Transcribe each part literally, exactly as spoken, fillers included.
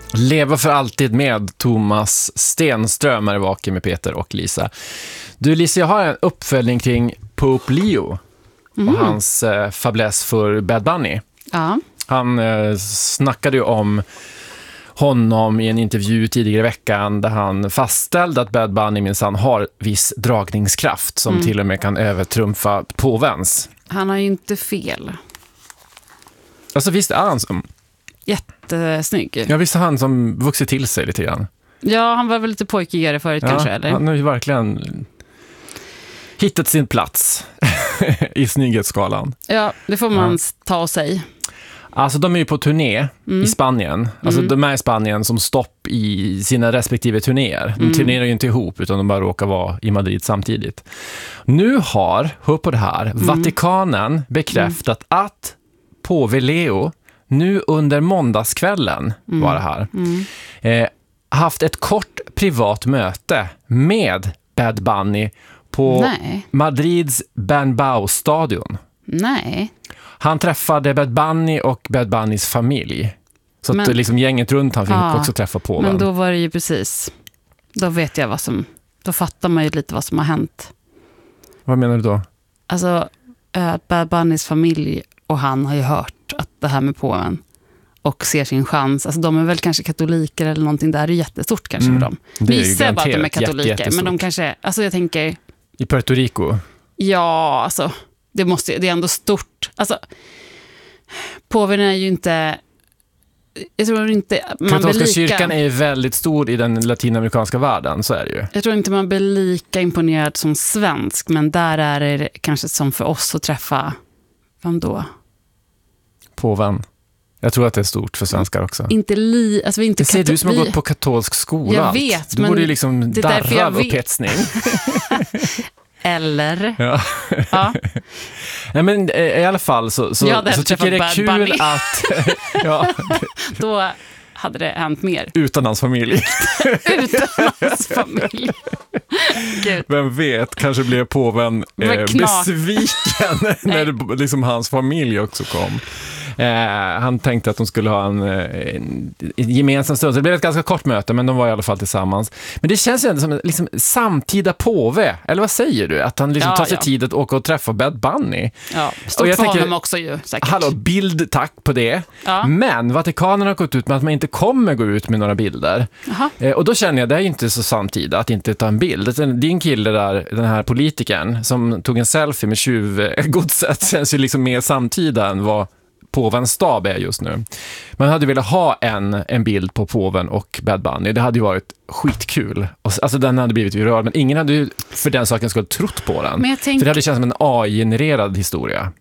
Leva för alltid med Thomas Stenström är vaken med Peter och Lisa. Du Lisa, jag har en uppföljning kring Pope Leo mm. och hans eh, fäbless för Bad Bunny. Ja. Han eh, snackade ju om honom i en intervju tidigare i veckan där han fastställde att Bad Bunny minsann har viss dragningskraft som mm. till och med kan övertrumfa påvens. Han har ju inte fel. Alltså visst är han som... Jättesnygg. Ja, visst är han som vuxit till sig lite grann. Ja, han var väl lite pojkigare förut ja, kanske, eller? Han har ju verkligen hittat sin plats i snygghetsskalan. Ja, det får man ja. ta och säga. Alltså de är ju på turné mm. i Spanien. Alltså mm. de är i Spanien som stopp i sina respektive turnéer. De mm. turnerar ju inte ihop utan de bara råkar vara i Madrid samtidigt. Nu har, hör på det här, mm. Vatikanen bekräftat mm. att påve Leo nu under måndagskvällen mm. var det här mm. eh, haft ett kort privat möte med Bad Bunny på Nej. Madrids Bernabéu-stadion. Nej. Han träffade Bad Bunny och Bad Bunnys familj. Så men, att liksom gänget runt han fick ja, också träffa på. Men då var det ju precis, då vet jag vad som, då fattar man ju lite vad som har hänt. Vad menar du då? Alltså, äh, Bad Bunnys familj och han har ju hört att det här med påven och ser sin chans. Alltså de är väl kanske katoliker eller någonting där. Det är jättestort kanske mm. för dem. Visst bara att de är katoliker, men de kanske, alltså jag tänker... I Puerto Rico? Ja, alltså det, måste, det är ändå stort. Alltså, påven är ju inte... Jag tror inte man Katolska blir lika, kyrkan är ju väldigt stor i den latinamerikanska världen, så är det ju. Jag tror inte man blir lika imponerad som svensk, men där är det kanske som för oss att träffa, vem då? Påven. Jag tror att det är stort för svenskar också. Inte li, alltså vi inte det ser du som har gått på katolsk skola. Jag vet, du men borde ju liksom det är darra av upphetsning. Eller? Ja. ja. Nej, men i alla fall så, så, ja, så tycker jag det är kul Bunny. att... ja, då hade det hänt mer. Utan hans familj. Utan hans familj. Gud. Vem vet, kanske blev påven eh, besviken när det, liksom hans familj också kom. Eh, han tänkte att de skulle ha en, en, en gemensam stund. Så det blev ett ganska kort möte, men de var i alla fall tillsammans. Men det känns ju ändå som en liksom, samtida påve. Eller vad säger du? Att han liksom ja, tar sig ja. tid att åka och träffa Bad Bunny. Ja, stort för tänker, honom också ju, säkert. Hallå, bild, tack på det. Ja. Men Vatikanen har gått ut med att man inte kommer gå ut med några bilder. Eh, och då känner jag, det är inte så samtida att inte ta en bild. Det är en kille där, den här politikern, som tog en selfie med tjuvgodset, känns ju liksom mer samtida än vad påvens stab är just nu. Man hade velat ha en, en bild på påven och Bad Bunny. Det hade ju varit skitkul. Alltså den hade blivit viral, men ingen hade ju för den saken skulle trott på den. Men jag tänk... För det hade känts som en A I-genererad historia.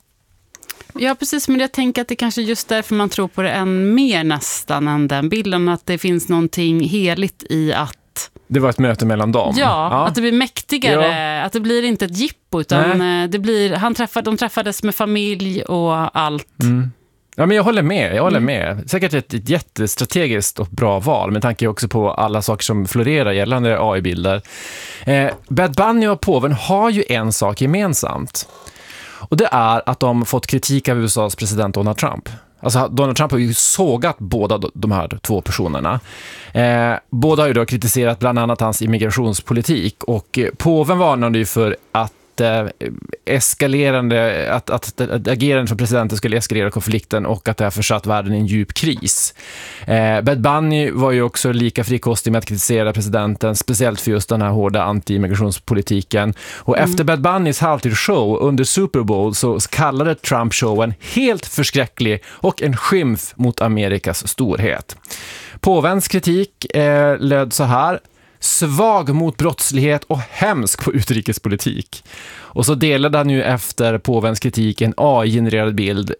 Ja, precis. Men jag tänker att det kanske just därför man tror på det än mer nästan än den bilden. Att det finns någonting heligt i att det var ett möte mellan dem. Ja, ja. Att det blir mäktigare. Ja. Att det blir inte ett jippo, utan Nej. det blir, han träffade, de träffades med familj och allt. Mm. Ja, men jag håller med. Jag håller mm. med. Säkert ett, ett jättestrategiskt och bra val, med tanke också på alla saker som florerar gällande A I-bilder. Eh, Bad Bunny och påven har ju en sak gemensamt. Och det är att de fått kritik av U S A:s president Donald Trump. Alltså Donald Trump har ju sågat båda de här två personerna. Eh, båda har ju då kritiserat bland annat hans immigrationspolitik, och eh, påven varnade ju för att eh, eskalerande att, att, att agerandet från presidenten skulle eskalera konflikten och att det har försatt världen i en djup kris. Eh, Bad Bunny var ju också lika frikostig med att kritisera presidenten, speciellt för just den här hårda anti-immigrationspolitiken. Och mm. efter Bad Bunnys halvtidsshow under Super Bowl så kallade Trump showen helt förskräcklig och en skymf mot Amerikas storhet. Påvens kritik eh, löd så här: svag mot brottslighet och hemsk på utrikespolitik. Och så delade han ju efter påvens kritik en A I-genererad bild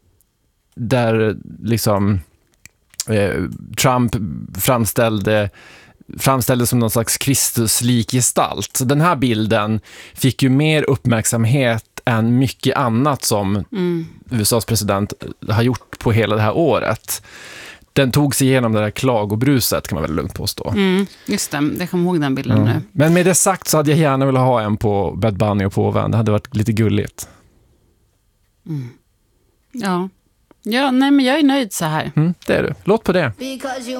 där liksom eh, Trump framställde framställdes som någon slags Kristus-lik gestalt. Så den här bilden fick ju mer uppmärksamhet än mycket annat som mm. U S A:s president har gjort på hela det här året. Den tog sig igenom det där klagobruset, kan man väl lugnt påstå. Mm, just det, jag kommer ihåg den bilden mm. nu. Men med det sagt så hade jag gärna velat ha en på Bad Bunny och påven. Det hade varit lite gulligt. Mm. Ja. Ja, nej men jag är nöjd så här. Mm, det är du. Låt på det.